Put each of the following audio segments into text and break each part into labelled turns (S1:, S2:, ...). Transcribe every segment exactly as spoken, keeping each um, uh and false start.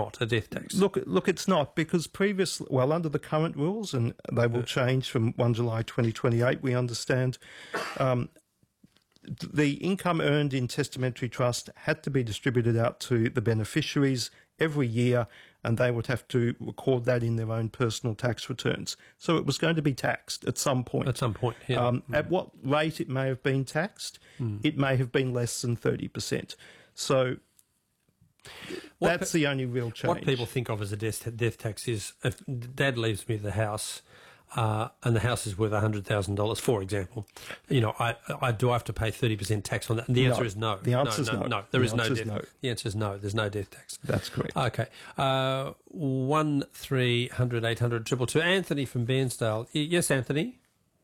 S1: not a death tax.
S2: Look, look, it's not, because previously, well, under the current rules, and they will change from first of July twenty twenty-eight, we understand, um, the income earned in testamentary trust had to be distributed out to the beneficiaries every year, and they would have to record that in their own personal tax returns. So it was going to be taxed at some point.
S1: At some point, yeah.
S2: Um,
S1: mm.
S2: At what rate it may have been taxed, mm. it may have been less than thirty percent. So what that's pe- the only real change.
S1: What people think of as a death, death tax is if Dad leaves me the house, Uh, and the house is worth one hundred thousand dollars, for example, you know, I, I do I have to pay thirty percent tax on that? And the answer
S2: no.
S1: is no.
S2: The answer
S1: no,
S2: is
S1: no.
S2: no.
S1: No, there
S2: the
S1: is no death.
S2: No.
S1: The answer is no. There's no death tax.
S2: That's correct.
S1: Okay. Uh, one three hundred eight hundred triple two. Anthony from Bairnsdale. Y- yes, Anthony.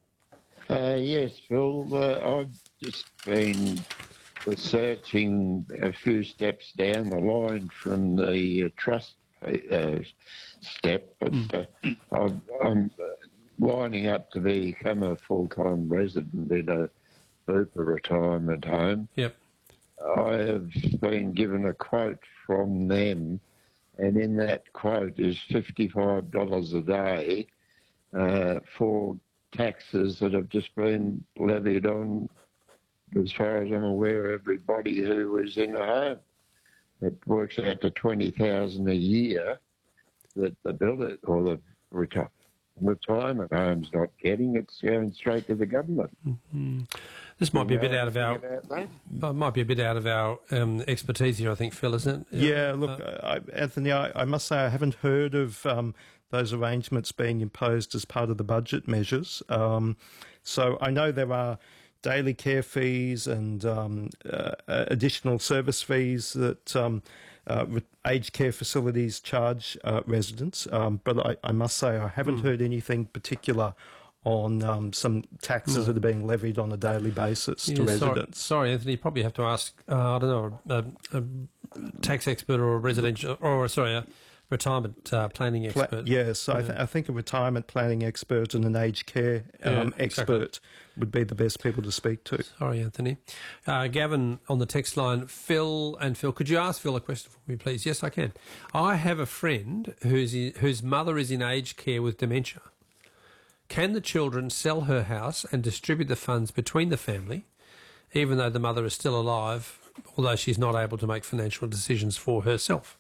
S3: Uh, yes, Phil. Uh, I've just been researching a few steps down the line from the uh, trust uh, step, but uh, I've, I'm lining up to become a full-time resident in a Bupa retirement home.
S1: Yep.
S3: I have been given a quote from them, and in that quote is fifty-five dollars a day uh, for taxes that have just been levied on, as far as I'm aware, everybody who is in a home. It works out to twenty thousand dollars a year that the builder or the retire. retirement home's not getting. It's going straight to the government.
S1: Mm-hmm. This might be a bit out of our uh, might be a bit out of our um, expertise here, I think, Phil, isn't it?
S2: Yeah, look, uh, I, Anthony, I, I must say I haven't heard of um, those arrangements being imposed as part of the budget measures. Um, so I know there are daily care fees and um, uh, additional service fees that um, uh, aged care facilities charge uh, residents. Um, but I, I must say I haven't mm. heard anything particular on um, some taxes mm. that are being levied on a daily basis
S1: yeah,
S2: to
S1: sorry,
S2: residents.
S1: Sorry, Anthony, you probably have to ask, uh, I don't know, a, a tax expert or a residential, or sorry, a retirement uh, planning expert.
S2: Pla- yes, yeah. I, th- I think a retirement planning expert and an aged care um,
S1: yeah,
S2: expert
S1: exactly.
S2: would be the best people to speak to.
S1: Sorry, Anthony. Uh, Gavin on the text line. Phil and Phil, could you ask Phil a question for me, please? Yes, I can. I have a friend who's in, whose mother is in aged care with dementia. Can the children sell her house and distribute the funds between the family, even though the mother is still alive, although she's not able to make financial decisions for herself?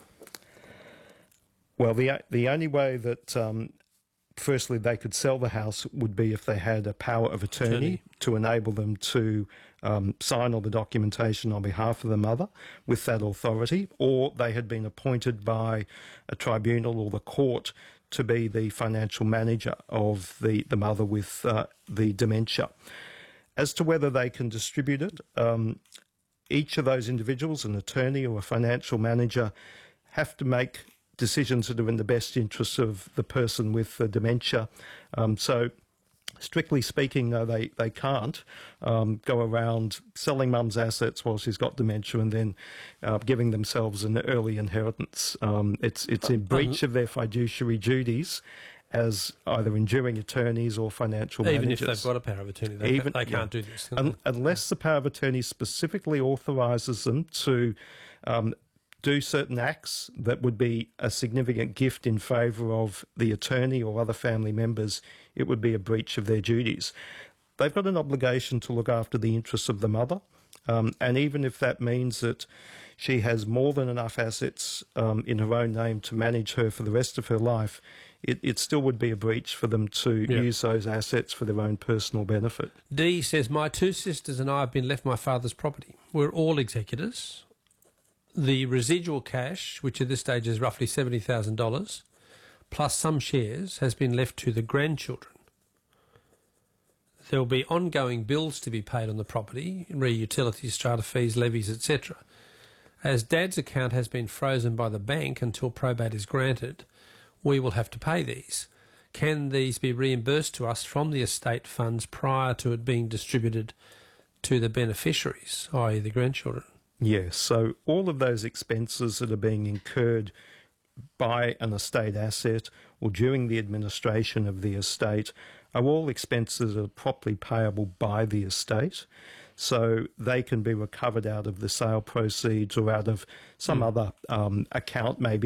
S2: Well, the the only way that, um, firstly, they could sell the house would be if they had a power of attorney, attorney. to enable them to um, sign all the documentation on behalf of the mother with that authority, or they had been appointed by a tribunal or the court to be the financial manager of the, the mother with uh, the dementia. As to whether they can distribute it, um, each of those individuals, an attorney or a financial manager, have to make decisions that are in the best interests of the person with the dementia. Um, so, strictly speaking, no, they, they can't um, go around selling mum's assets while she's got dementia and then uh, giving themselves an early inheritance. Um, it's it's in breach of their fiduciary duties as either enduring attorneys or financial
S1: Even
S2: managers.
S1: if they've got a power of attorney, they,
S2: Even,
S1: they can't
S2: yeah.
S1: do this.
S2: Un- unless the power of attorney specifically authorises them to um, do certain acts that would be a significant gift in favour of the attorney or other family members, it would be a breach of their duties. They've got an obligation to look after the interests of the mother, um, and even if that means that she has more than enough assets um, in her own name to manage her for the rest of her life, it, it still would be a breach for them to yeah. use those assets for their own personal benefit.
S1: Dee says, my two sisters and I have been left my father's property. We're all executors. The residual cash, which at this stage is roughly seventy thousand dollars, plus some shares, has been left to the grandchildren. There will be ongoing bills to be paid on the property, re-utilities, strata fees, levies, et cetera. As Dad's account has been frozen by the bank until probate is granted, we will have to pay these. Can these be reimbursed to us from the estate funds prior to it being distributed to the beneficiaries, that is the grandchildren?
S2: Yes, so all of those expenses that are being incurred by an estate asset or during the administration of the estate are all expenses that are properly payable by the estate, so they can be recovered out of the sale proceeds or out of some mm. other um, account maybe